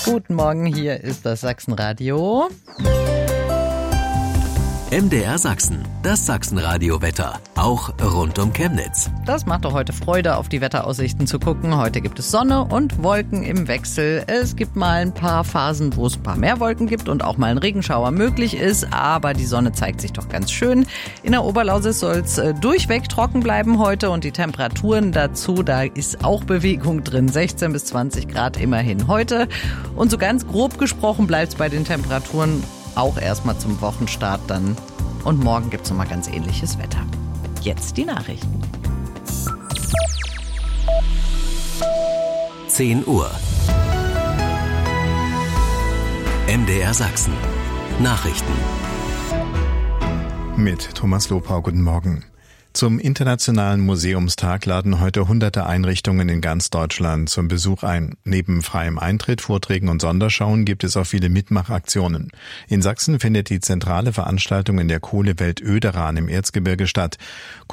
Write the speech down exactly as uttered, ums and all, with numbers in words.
Guten Morgen, hier ist das Sachsenradio. M D R Sachsen, das Sachsenradio-Wetter, auch rund um Chemnitz. Das macht doch heute Freude, auf die Wetteraussichten zu gucken. Heute gibt es Sonne und Wolken im Wechsel. Es gibt mal ein paar Phasen, wo es ein paar mehr Wolken gibt und auch mal ein Regenschauer möglich ist. Aber die Sonne zeigt sich doch ganz schön. In der Oberlausitz soll es durchweg trocken bleiben heute und die Temperaturen dazu, da ist auch Bewegung drin. sechzehn bis zwanzig Grad immerhin heute. Und so ganz grob gesprochen bleibt es bei den Temperaturen auch erstmal zum Wochenstart dann. Und morgen gibt es nochmal ganz ähnliches Wetter. Jetzt die Nachrichten. zehn Uhr. M D R Sachsen. Nachrichten. Mit Thomas Lopau, guten Morgen. Zum Internationalen Museumstag laden heute hunderte Einrichtungen in ganz Deutschland zum Besuch ein. Neben freiem Eintritt, Vorträgen und Sonderschauen gibt es auch viele Mitmachaktionen. In Sachsen findet die zentrale Veranstaltung in der Kohlewelt Oederan im Erzgebirge statt.